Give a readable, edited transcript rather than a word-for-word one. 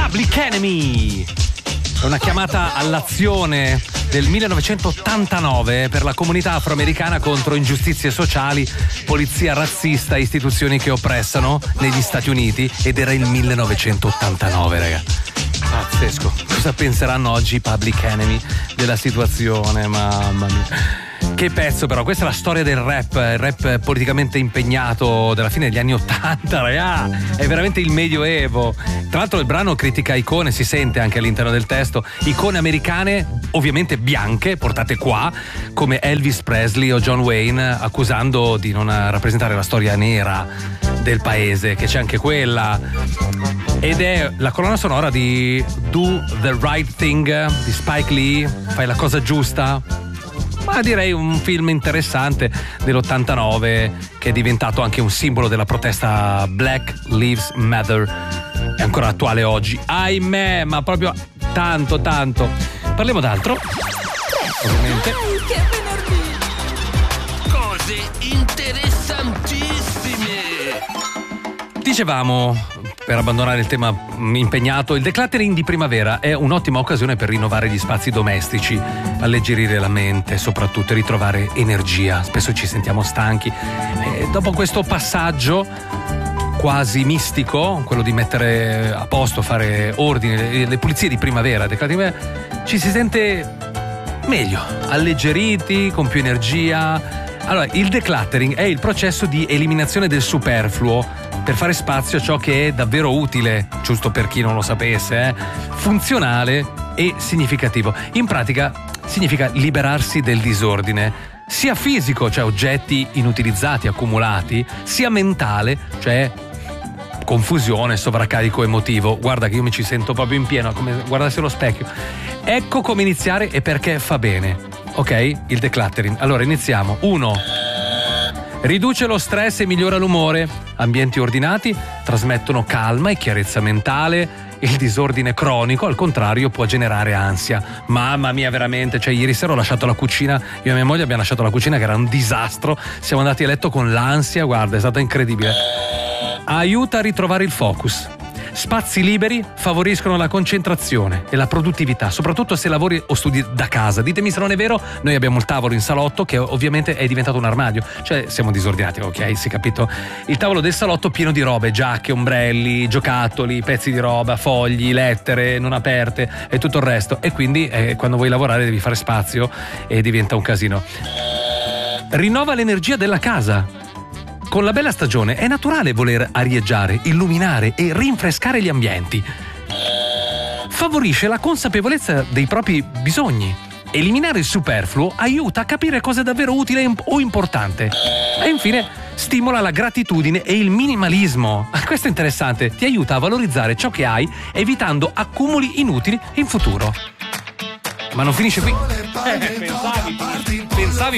Public Enemy. È una chiamata all'azione del 1989 per la comunità afroamericana contro ingiustizie sociali, polizia razzista e istituzioni che oppressano negli Stati Uniti, ed era il 1989, raga. Pazzesco. Cosa penseranno oggi i Public Enemy della situazione? Mamma mia. Che pezzo però, questa è la storia del rap, il rap politicamente impegnato della fine degli anni '80, raga, è veramente il medioevo. Tra l'altro il brano critica icone, si sente anche all'interno del testo, icone americane, ovviamente bianche, portate qua, come Elvis Presley o John Wayne, accusando di non rappresentare la storia nera del paese, che c'è anche quella. Ed è la colonna sonora di Do the Right Thing di Spike Lee, Fai la cosa giusta. Ma direi un film interessante dell'89 che è diventato anche un simbolo della protesta Black Lives Matter. È ancora attuale oggi, ahimè, ma proprio tanto. Parliamo d'altro, ovviamente. Che venerdì! Cose interessantissime! Dicevamo, per abbandonare il tema impegnato, il decluttering di primavera è un'ottima occasione per rinnovare gli spazi domestici, alleggerire la mente, soprattutto ritrovare energia. Spesso ci sentiamo stanchi e dopo questo passaggio quasi mistico, quello di mettere a posto, fare ordine, le pulizie di primavera, ci si sente meglio, alleggeriti, con più energia. Allora, il decluttering è il processo di eliminazione del superfluo per fare spazio a ciò che è davvero utile, giusto per chi non lo sapesse, funzionale e significativo. In pratica significa liberarsi del disordine, sia fisico, cioè oggetti inutilizzati, accumulati, sia mentale, cioè confusione, sovraccarico emotivo. Guarda che io mi ci sento proprio in pieno, come guardarsi allo specchio. Ecco come iniziare e perché fa bene, ok? Il decluttering. Allora iniziamo. 1. Riduce lo stress e migliora l'umore. Ambienti ordinati trasmettono calma e chiarezza mentale. Il disordine cronico, al contrario, può generare ansia. Mamma mia, veramente. Cioè, ieri sera ho lasciato la cucina. Io e mia moglie abbiamo lasciato la cucina, che era un disastro. Siamo andati a letto con l'ansia. Guarda, è stata incredibile. Aiuta a ritrovare il focus. Spazi liberi favoriscono la concentrazione e la produttività, soprattutto se lavori o studi da casa. Ditemi se non è vero, noi abbiamo il tavolo in salotto che ovviamente è diventato un armadio, cioè siamo disordinati, ok, si è capito? Il tavolo del salotto pieno di robe, giacche, ombrelli, giocattoli, pezzi di roba, fogli, lettere non aperte e tutto il resto, e quindi quando vuoi lavorare devi fare spazio e diventa un casino. Rinnova l'energia della casa. Con la bella stagione è naturale voler arieggiare, illuminare e rinfrescare gli ambienti. Favorisce la consapevolezza dei propri bisogni. Eliminare il superfluo aiuta a capire cosa è davvero utile o importante. E infine stimola la gratitudine e il minimalismo. Questo è interessante, ti aiuta a valorizzare ciò che hai, evitando accumuli inutili in futuro. Ma non finisce qui. Pensavi